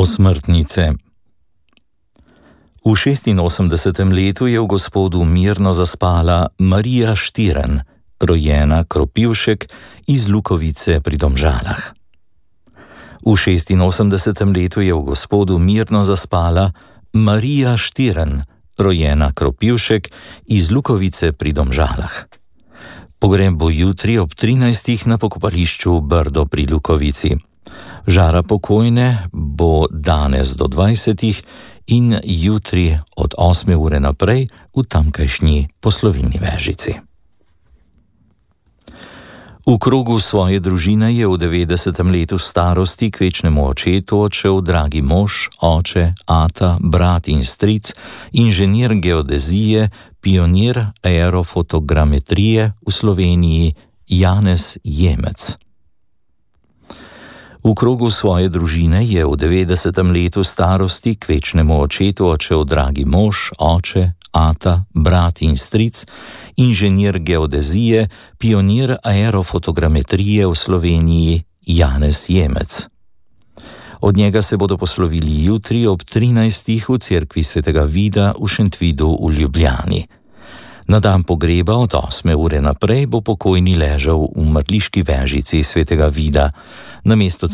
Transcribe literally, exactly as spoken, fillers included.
Osmrtnice. V šestinosemdesetem letu je v Gospodu mirno zaspala Marija Štiren, rojena Kropivšek iz Lukovice pri Domžalah. V šestinosemdesetem letu je v Gospodu mirno zaspala Marija Štiren, rojena Kropivšek iz Lukovice pri Domžalah. Pogreb bo jutri ob trinajstih na pokopališču Brdo pri Lukovici. Žara pokojne bo danes do dvajsetih in jutri od osme ure naprej v tamkajšnji poslovilni vežici. V krogu svoje družine je v devetdesetem letu starosti k večnemu očetu odšel dragi mož, oče, ata, brat in stric, inženir geodezije, pionir aerofotogrametrije v Sloveniji Janez Jemec. V krogu svoje družine je v devetdesetem letu starosti k večnemu očetu odšel dragi mož, oče, ata, brat in stric, inženir geodezije, pionir aerofotogrametrije v Sloveniji Janez Jemec. Od njega se bodo poslovili jutri ob trinajstih v cerkvi svetega Vida v Šentvidu v Ljubljani. Na dan pogreba od osme ure naprej bo pokojni ležal v mrliški vežici svetega Vida. Namesto